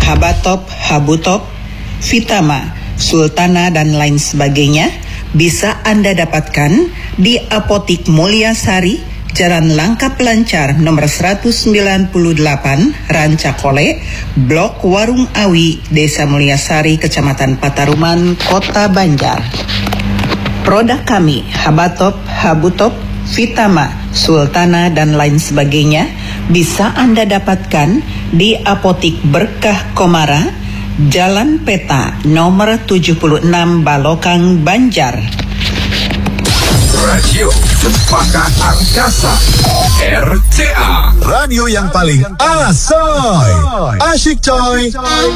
Habatop, Habutop, Vitama, Sultana, dan lain sebagainya bisa Anda dapatkan di Apotik Mulyasari, Jalan Langkap Lancar nomor 198, Rancakole, Blok Warung Awi, Desa Mulyasari, Kecamatan Pataruman, Kota Banjar. Produk kami, Habatop, Habutop, Vitama, Sultana, dan lain sebagainya bisa Anda dapatkan di Apotik Berkah Komara, Jalan Peta nomor 76, Balokang, Banjar. Radio Cempaka Angkasa, RCA, radio yang paling asoy, asyik coy.